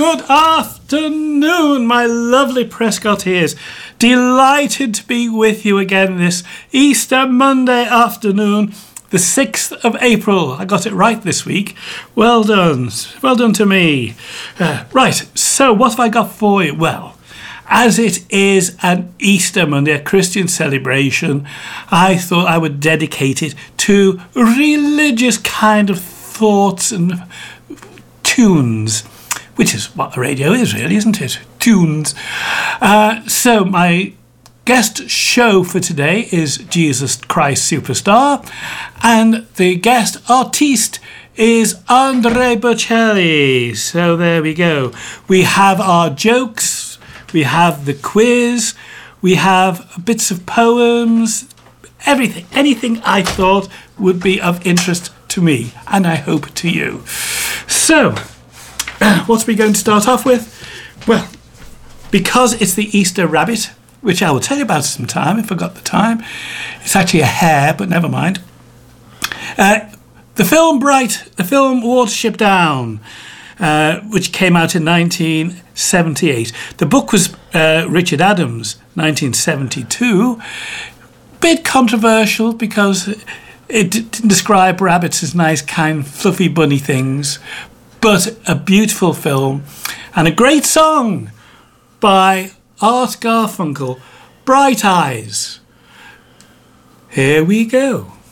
good afternoon, my lovely Prescottiers. Delighted to be with you again this Easter Monday afternoon, the 6th of April. I got it right this week. Well done. Well done to me. Right, so what have I got for you? Well, as it is an Easter Monday, a Christian celebration, I thought I would dedicate it to religious kind of thoughts and tunes, which is what the radio is really, isn't it? Tunes. So my guest show for today is Jesus Christ Superstar, and the guest artiste is Andrea Bocelli. So there we go. We have our jokes, we have the quiz, we have bits of poems, everything, anything I thought would be of interest to me, and I hope to you. So, what are we going to start off with? Well, because it's the Easter rabbit, which I will tell you about sometime if I've got the time. It's actually a hare, but never mind. The film Bright, the film Watership Down, which came out in 1978. The book was Richard Adams, 1972. Bit controversial because it didn't describe rabbits as nice, kind, fluffy, bunny things, but a beautiful film and a great song by Art Garfunkel, Bright Eyes. Here we go.